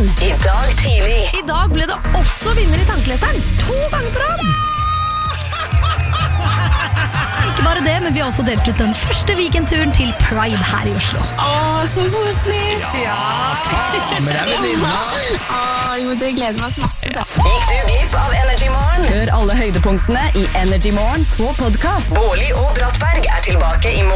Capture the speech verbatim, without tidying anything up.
I dag tidlig. I dag ble det også vinner i tankleseren. To ganger på rad. Ikke bare det, men vi har også delt ut den første weekendturen til Pride her i Oslo. Åh, så koselig. Ja, ta med deg venninna. Åh, jo, det gleder meg masse da. Gikk du glipp av Energy Morgen? Hør alle høydepunktene i Energy Morgen på podcast. Bårli og Brattberg er tilbake i morgen.